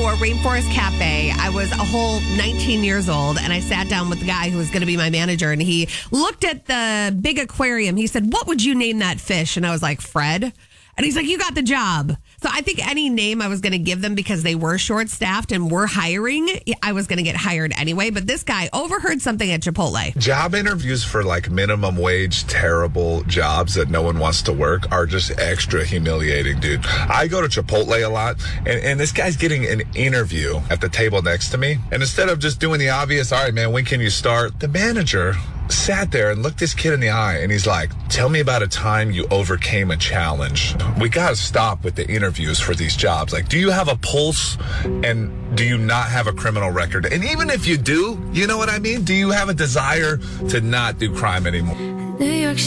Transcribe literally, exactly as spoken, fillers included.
for Rainforest Cafe. I was a whole nineteen years old, and I sat down with the guy who was going to be my manager, and he looked at the big aquarium. He said, "What would you name that fish?" And I was like, "Fred." And he's like, "You got the job." So I think any name I was going to give them, because they were short-staffed and were hiring, I was going to get hired anyway. But this guy overheard something at Chipotle. Job interviews for like minimum wage, terrible jobs that no one wants to work are just extra humiliating, dude. I go to Chipotle a lot, and, and this guy's getting an interview at the table next to me. And instead of just doing the obvious, "All right, man, when can you start?" the manager sat there and looked this kid in the eye, and he's like, "Tell me about a time you overcame a challenge." We got to stop with the interviews for these jobs. Like, do you have a pulse, and do you not have a criminal record? And even if you do, you know what I mean? Do you have a desire to not do crime anymore? New York